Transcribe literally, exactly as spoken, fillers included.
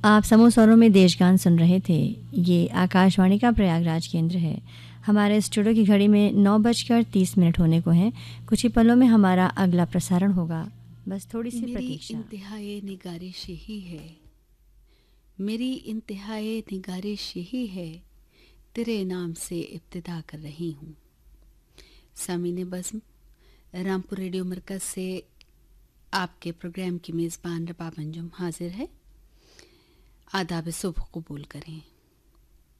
आप समूह स्वरों में देशगान सुन रहे थे। ये आकाशवाणी का प्रयागराज केंद्र है। हमारे स्टूडियो की घड़ी में नौ बजकर तीस मिनट होने को हैं। कुछ ही पलों में हमारा अगला प्रसारण होगा। बस थोड़ी सी प्रतीक्षा। मेरी इंतहाए निगारिश यही है, मेरी इंतहाए निगारिश यही है, तेरे नाम से इब्तिदा कर रही हूँ। सामीने बज़्म रामपुर रेडियो मरकज़ से आपके प्रोग्राम की मेज़बान रबाब अंजुम हाजिर है। आदाब सुबह कबूल करें।